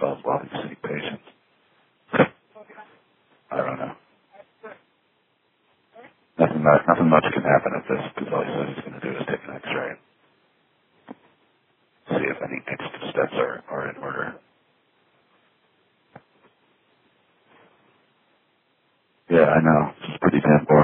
protocols while he's seeing patients. I don't know. Nothing much can happen at this because all he says he's going to do is take an X-ray and see if any next steps are in order. Yeah, I know. It's pretty damn boring.